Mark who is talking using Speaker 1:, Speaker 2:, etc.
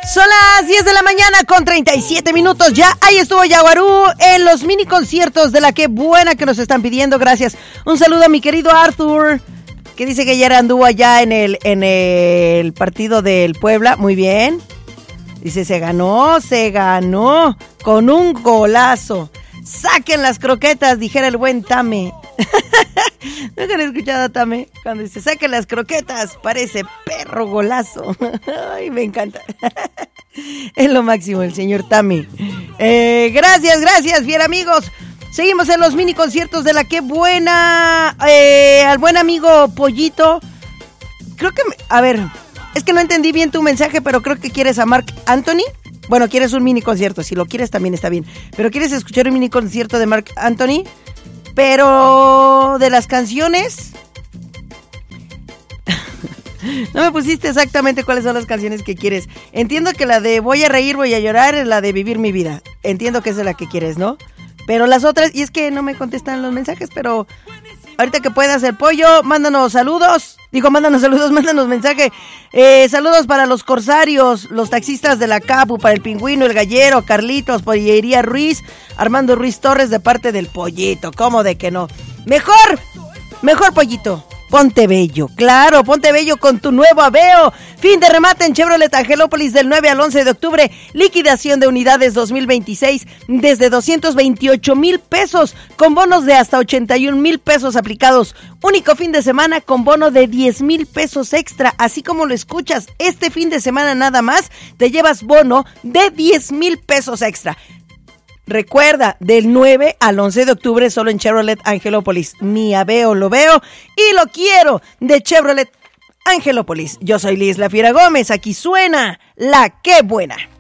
Speaker 1: Son las 10 de la mañana con 37 minutos. Ya ahí estuvo Yaguarú en los mini conciertos de la Qué Buena que nos están pidiendo. Gracias. Un saludo a mi querido Arthur, que dice que ayer anduvo allá en el partido del Puebla. Muy bien. Dice, se ganó con un golazo. Saquen las croquetas, dijera el buen Tame. ¿No han escuchado a Tame? Cuando dice, saquen las croquetas, parece perro golazo. Ay, me encanta. Es lo máximo el señor Tame. Gracias, bien amigos. Seguimos en los mini conciertos de la Qué Buena. Al buen amigo Pollito. Creo que, es que no entendí bien tu mensaje, pero creo que quieres a Marc Anthony. Bueno, quieres un mini concierto, si lo quieres también está bien. Pero quieres escuchar un mini concierto de Marc Anthony, pero de las canciones... No me pusiste exactamente cuáles son las canciones que quieres. Entiendo que la de Voy a reír, voy a llorar es la de Vivir mi vida. Entiendo que esa es la que quieres, ¿no? Pero las otras, y es que no me contestan los mensajes, pero... Ahorita que puedas el pollo, mándanos mensaje. Saludos para los corsarios, los taxistas de la Capu, para el Pingüino, el Gallero, Carlitos, Pollería Ruiz, Armando Ruiz Torres de parte del Pollito. ¿Cómo de que no? Mejor Pollito. Ponte bello, claro, ponte bello con tu nuevo Aveo. Fin de remate en Chevrolet Angelópolis del 9 al 11 de octubre. Liquidación de unidades 2026 desde 228,000 pesos con bonos de hasta 81,000 pesos aplicados. Único fin de semana con bono de 10,000 pesos extra. Así como lo escuchas, este fin de semana nada más te llevas bono de 10,000 pesos extra. Recuerda, del 9 al 11 de octubre solo en Chevrolet Angelópolis. Mi Aveo lo veo y lo quiero de Chevrolet Angelópolis. Yo soy Liz La Fiera Gómez, aquí suena La Qué Buena.